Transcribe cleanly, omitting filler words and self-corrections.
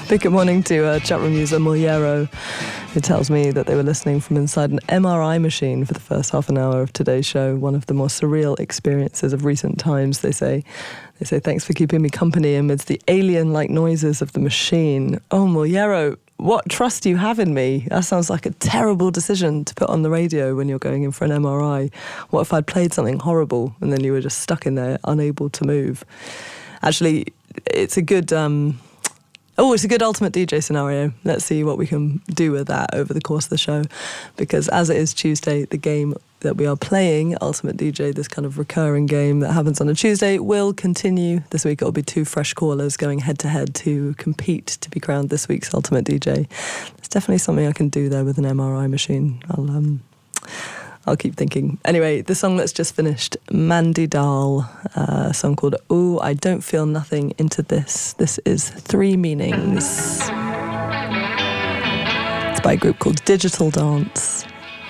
Big good morning to chat room user Mollero, who tells me that they were listening from inside an MRI machine for the first half an hour of today's show. One of the more surreal experiences of recent times, they say. They say, thanks for keeping me company amidst the alien-like noises of the machine. Oh, Mollero, what trust do you have in me? That sounds like a terrible decision to put on the radio when you're going in for an MRI. What if I'd played something horrible and then you were just stuck in there, unable to move? Actually, it's a good... it's a good ultimate DJ scenario. Let's see what we can do with that over the course of the show. Because as it is Tuesday, the game that we are playing, Ultimate DJ, this kind of recurring game that happens on a Tuesday, will continue. This week it'll be two fresh callers going head-to-head to compete to be crowned this week's Ultimate DJ. There's definitely something I can do there with an MRI machine. I'll keep thinking. Anyway, the song that's just finished, Mandy Dahl, a song called Ooh, I Don't Feel Nothing Into This. This is Three Meanings. It's by a group called Digital Dance.